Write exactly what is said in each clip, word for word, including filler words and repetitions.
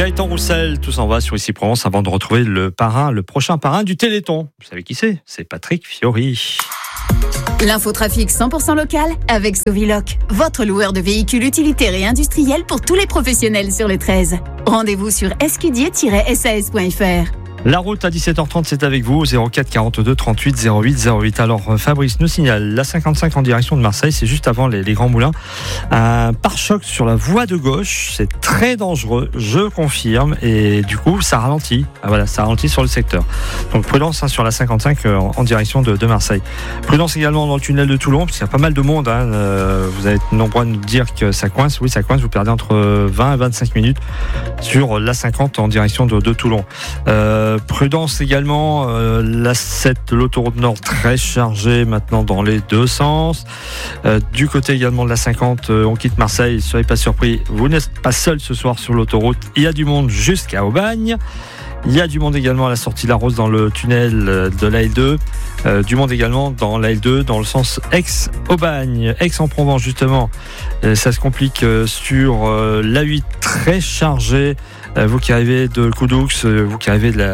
Gaëtan Roussel, tout s'en va sur Ici Provence avant de retrouver le parrain, le prochain parrain du Téléthon. Vous savez qui c'est ? C'est Patrick Fiori. L'infotrafic cent pour cent local avec Soviloc, votre loueur de véhicules utilitaires et industriels pour tous les professionnels sur le treize. Rendez-vous sur escudier tiret s a s point f r. La route à dix-sept heures trente, c'est avec vous, zéro quatre quarante-deux trente-huit zéro huit zéro huit. Alors Fabrice nous signale la cinquante-cinq en direction de Marseille, c'est juste avant les, les Grands Moulins. Un pare-choc sur la voie de gauche, c'est très dangereux, je confirme, et du coup ça ralentit. Ah, voilà, ça ralentit sur le secteur. Donc prudence hein, sur la cinquante-cinq euh, en, en direction de, de Marseille. Prudence également dans le tunnel de Toulon, parce qu'il y a pas mal de monde. Hein, euh, vous êtes nombreux à nous dire que ça coince. Oui, ça coince, vous perdez entre vingt et vingt-cinq minutes sur la cinquante en direction de, de Toulon. Euh, Prudence également, euh, la sept de l'autoroute Nord très chargée maintenant dans les deux sens. Euh, du côté également de la cinquante, euh, on quitte Marseille, soyez pas surpris, vous n'êtes pas seul ce soir sur l'autoroute, il y a du monde jusqu'à Aubagne. Il y a du monde également à la sortie de la Rose dans le tunnel de l'A L deux. Euh, du monde également dans l'A L deux dans le sens Aix-Aubagne. Aix-en-Provence justement, euh, ça se complique euh, sur euh, l'A huit très chargé. Euh, vous qui arrivez de Coudoux, euh, vous qui arrivez de la,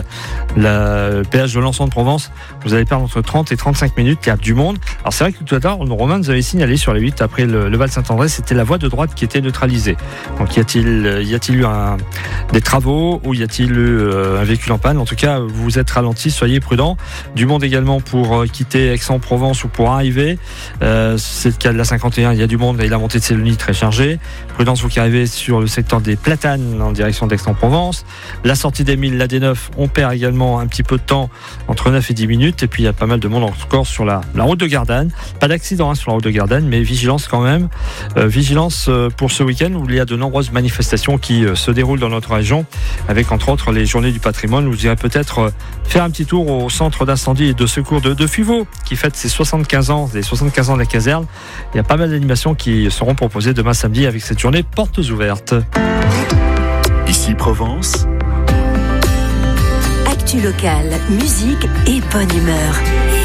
la péage de Lançon de Provence, vous allez perdre entre trente et trente-cinq minutes, il y a du monde. Alors c'est vrai que tout à l'heure, Romain nous avait signalé sur les huit après le, le Val Saint-André, c'était la voie de droite qui était neutralisée. Donc y a-t-il, y a-t-il eu un, des travaux ou y a-t-il eu euh, un véhicule en panne? En tout cas, vous êtes ralenti, soyez prudents. Du monde également pour euh, quitter Aix-en-Provence ou pour arriver. Euh, c'est le cas de la cinquante et un, il y a du monde et la montée de Célonie très chargée. Prudence, vous qui arrivez sur le secteur des Platanes en direction d'Aix-en-Provence. La sortie d'Émile, la D neuf, on perd également un petit peu de temps, entre neuf et dix minutes. Et puis il y a pas mal de monde encore sur la, la route de Gardanne. Pas d'accident hein, sur la route de Gardanne, mais vigilance quand même. Euh, vigilance euh, pour ce week-end où il y a de nombreuses manifestations qui euh, se déroulent dans notre région, avec entre autres les journées du patrimoine. Vous irez peut-être euh, faire un petit tour au centre d'incendie et de secours de, de Fuveau, qui fête ses soixante-quinze ans, les soixante-quinze ans de la caserne. Il y a pas mal d'animations qui seront proposées demain samedi avec cette journée portes ouvertes. Ici Provence. Actu locale, musique et bonne humeur.